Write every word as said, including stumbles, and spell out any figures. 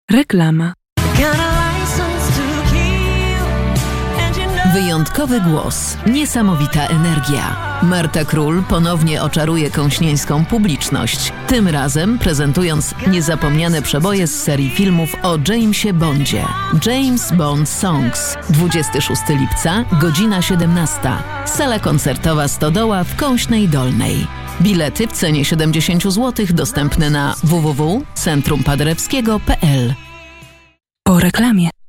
Reklama. Wyjątkowy głos, niesamowita energia. Marta Król ponownie oczaruje kąśnieńską publiczność. Tym razem prezentując niezapomniane przeboje z serii filmów o Jamesie Bondzie. James Bond Songs. dwudziestego szóstego lipca, godzina siedemnasta. Sala koncertowa Stodoła w Kąśnej Dolnej. Bilety w cenie siedemdziesiąt złotych dostępne na w w w kropka centrum paderewskiego kropka p l. Po reklamie.